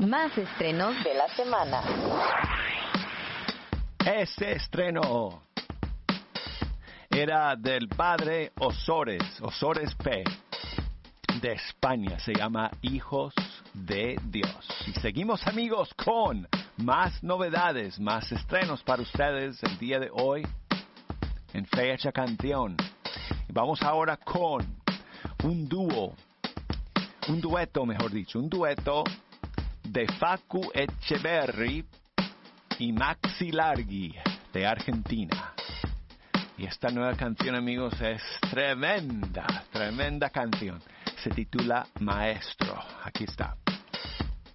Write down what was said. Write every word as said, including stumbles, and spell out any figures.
Más estrenos de la semana. Ese estreno era del padre Ozores, Ozores P, de España. Se llama Hijos de Dios. Y seguimos, amigos, con más novedades, más estrenos para ustedes el día de hoy en Fecha Canción. Y vamos ahora con un dúo, un dueto, mejor dicho, un dueto de Facu Echeverry y Maxi Largi de Argentina. Y esta nueva canción, amigos, es tremenda, tremenda canción. Se titula Maestro. Aquí está.